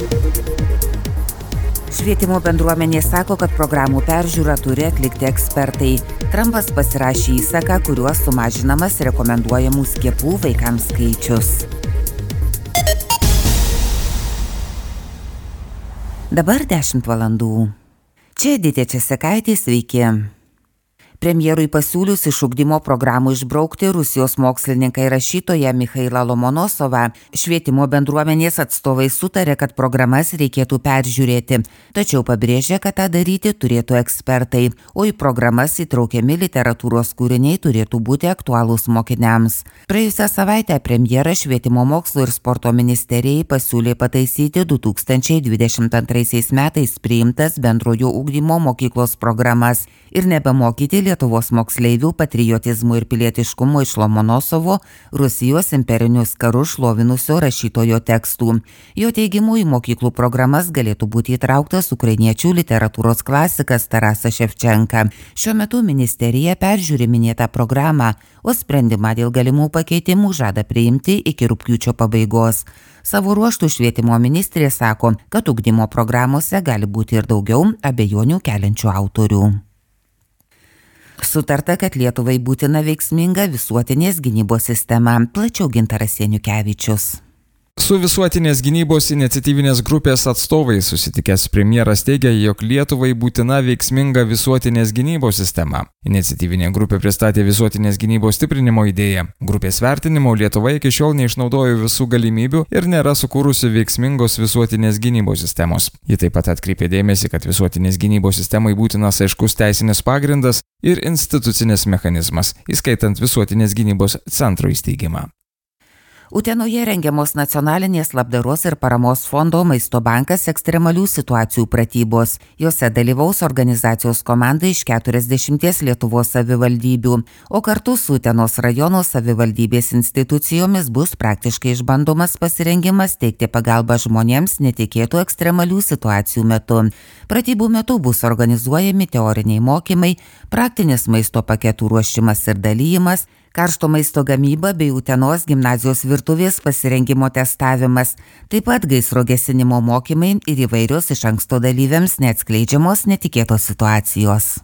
Švietimo bendruomenė sako, kad programų peržiūrą turi atlikti ekspertai. Trumpas pasirašė įsaką, kuriuo sumažinamas rekomenduojamų skiepų vaikams skaičius. Dabar 10 valandų. Čia Editė Česekaitė, sveiki. Premjerui pasiūlius iš ugdymo programų išbraukti Rusijos mokslininką ir rašytoją Michailą Lomonosovą, švietimo bendruomenės atstovai sutarė, kad programas reikėtų peržiūrėti, tačiau pabrėžė, kad tą daryti turėtų ekspertai, o į programas įtraukiami literatūros kūriniai turėtų būti aktualūs mokiniams. Praėjusią savaitę premjeras Švietimo mokslo ir sporto ministerijai pasiūlė pataisyti 2022 metais priimtas bendrojo ugdymo mokyklos programas ir nebemokyti Lietuvos moksleivių patriotizmo ir pilietiškumo iš Lomonosovo Rusijos imperinius karus šlovinusio rašytojo tekstų. Jo teigimu, į mokyklų programas galėtų būti įtrauktas ukrainiečių literatūros klasikas Tarasas Ševčenka. Šiuo metu ministerija peržiūri minėtą programą, o sprendimą dėl galimų pakeitimų žada priimti iki rugpjūčio pabaigos. Savo ruožtų švietimo ministrė sako, kad ugdymo programuose gali būti ir daugiau abejonių keliančių autorių. Sutarta, kad Lietuvai būtina veiksminga visuotinės gynybos sistema. Plačiau Gintaras Janukevičius. Su visuotinės gynybos iniciatyvinės grupės atstovais susitikęs premjeras teigia, jog Lietuvai būtina veiksminga visuotinės gynybos sistema. Iniciatyvinė grupė pristatė visuotinės gynybos stiprinimo idėją. Grupės vertinimo Lietuva iki šiol neišnaudojo visų galimybių ir nėra sukūrusi veiksmingos visuotinės gynybos sistemos. Ji taip pat atkreipė dėmesį, kad visuotinės gynybos sistemai būtinas aiškus teisinis pagrindas ir institucinis mechanizmas, įskaitant visuotinės gynybos centro įsteigimą. Utenoje rengiamos nacionalinės labdaros ir paramos fondo Maisto bankas ekstremalių situacijų pratybos. Jose dalyvaus organizacijos komanda iš 40 Lietuvos savivaldybių, o kartu su Utenos rajono savivaldybės institucijomis bus praktiškai išbandomas pasirengimas teikti pagalbą žmonėms netikėtų ekstremalių situacijų metu. Pratybų metu bus organizuojami teoriniai mokymai, praktinis maisto paketų ruošimas ir dalyjimas, karšto maisto gamyba bei Utenos gimnazijos virtuvės pasirengimo testavimas, taip pat gaisro gesinimo mokymai ir įvairios iš anksto dalyviams neatskleidžiamos netikėtos situacijos.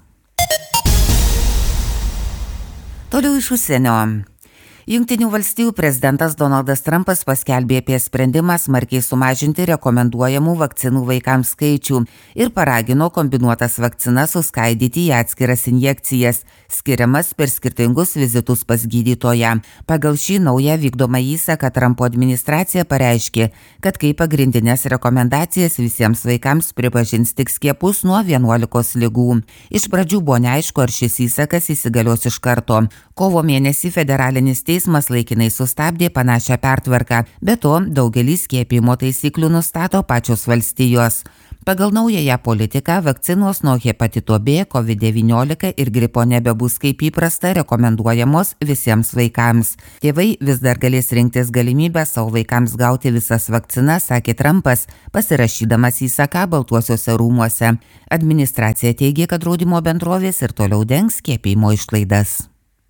Toliau iš užsienio. Jungtinių valstijų prezidentas Donaldas Trumpas paskelbė apie sprendimą smarkiai sumažinti rekomenduojamų vakcinų vaikams skaičių ir paragino kombinuotas vakcinas suskaidyti į atskiras injekcijas, skiriamas per skirtingus vizitus pas gydytoją. Pagal šį naują vykdomą įsaką Trumpo administracija pareiškė, kad kaip pagrindinės rekomendacijas visiems vaikams pripažins tik skiepus nuo 11 ligų. Iš pradžių buvo neaišku, ar šis įsakas įsigalios iš karto. Kovo mėnesį federalinis teismas laikinai sustabdė panašią pertvarką, be to daugelį skiepijimo taisyklių nustato pačios valstijos. Pagal naująją politiką vakcinos nuo hepatito B, COVID-19 ir gripo nebebus kaip įprasta rekomenduojamos visiems vaikams. Tėvai vis dar galės rinktis galimybę savo vaikams gauti visas vakcinas, sakė Trumpas, pasirašydamas įsaką Baltuosiuose rūmuose. Administracija teigė, kad draudimo bendrovės ir toliau dengs skiepijimo išlaidas.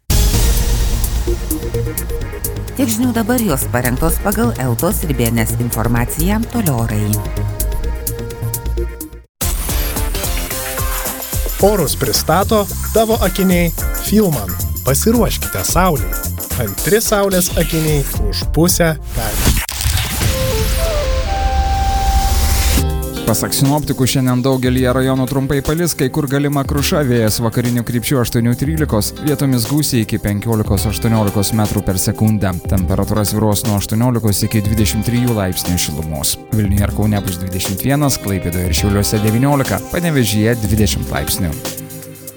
Tiek žinių dabar, jos parengtos pagal Eltos ir BNS informaciją. Toliau orai. Orus pristato tavo akiniai Filman. Pasiruoškite saulei. Antri saulės akiniai už pusę kainų. Pasak sinoptikų, šiandien daugelį rajonų trumpai palis, kai kur galima kruša, vėjas vakarinių krypčių 8-13, vietomis gūsiai iki 15-18 metrų per sekundę. Temperatūra svyruos nuo 18 iki 23 laipsnių šilumos. Vilniuje ir Kaune bus 21, Klaipėdoje ir Šiauliuose 19, Panevėžyje 20 laipsnių.